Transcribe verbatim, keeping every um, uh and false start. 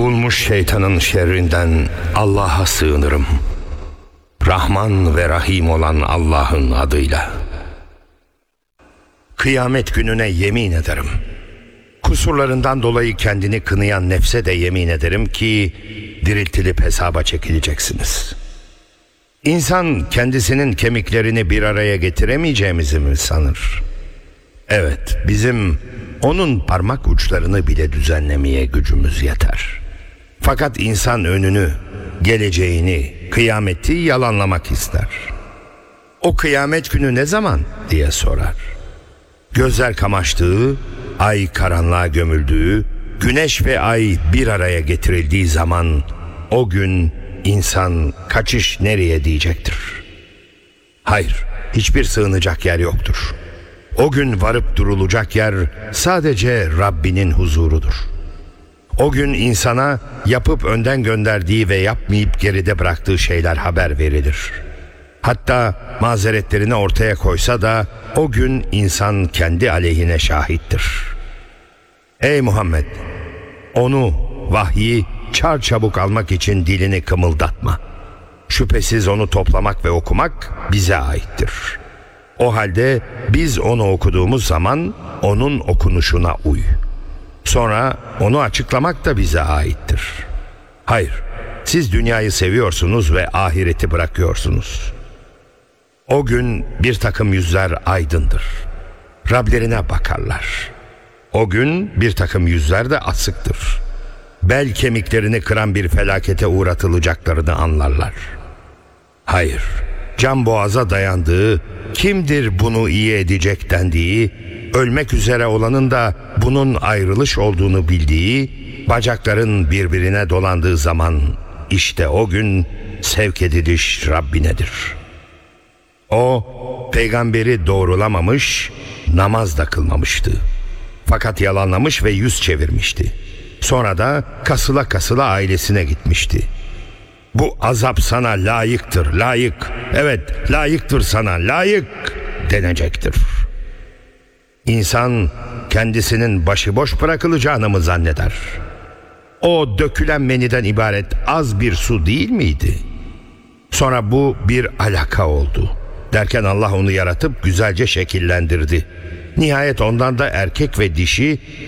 Kovulmuş şeytanın şerrinden Allah'a sığınırım. Rahman ve Rahim olan Allah'ın adıyla. Kıyamet gününe yemin ederim. Kusurlarından dolayı kendini kınayan nefse de yemin ederim ki diriltilip hesaba çekileceksiniz. İnsan kendisinin kemiklerini bir araya getiremeyeceğimizi mi sanır? Evet, bizim onun parmak uçlarını bile düzenlemeye gücümüz yeter. Fakat insan önünü, geleceğini, kıyameti yalanlamak ister. O kıyamet günü ne zaman diye sorar. Gözler kamaştığı, ay karanlığa gömüldüğü, güneş ve ay bir araya getirildiği zaman o gün insan kaçış nereye diyecektir. Hayır, hiçbir sığınacak yer yoktur. O gün varıp durulacak yer sadece Rabbinin huzurudur. O gün insana yapıp önden gönderdiği ve yapmayıp geride bıraktığı şeyler haber verilir. Hatta mazeretlerini ortaya koysa da o gün insan kendi aleyhine şahittir. Ey Muhammed! Onu, vahyi çarçabuk almak için dilini kımıldatma. Şüphesiz onu toplamak ve okumak bize aittir. O halde biz onu okuduğumuz zaman onun okunuşuna uy. Sonra onu açıklamak da bize aittir. Hayır, siz dünyayı seviyorsunuz ve ahireti bırakıyorsunuz. O gün bir takım yüzler aydındır. Rablerine bakarlar. O gün bir takım yüzler de asıktır. Bel kemiklerini kıran bir felakete uğratılacaklarını anlarlar. Hayır, can boğaza dayandığı, kimdir bunu iyi edecek dendiği, ölmek üzere olanın da bunun ayrılış olduğunu bildiği, bacakların birbirine dolandığı zaman işte o gün sevk ediliş Rabbinedir. O peygamberi doğrulamamış, namaz da kılmamıştı. Fakat yalanlamış ve yüz çevirmişti. Sonra da kasıla kasıla ailesine gitmişti. Bu azap sana layıktır, layık. Evet, layıktır sana, layık denecektir. İnsan kendisinin başıboş bırakılacağını mı zanneder? O dökülen meniden ibaret az bir su değil miydi? Sonra bu bir alaka oldu. Derken Allah onu yaratıp güzelce şekillendirdi. Nihayet ondan da erkek ve dişi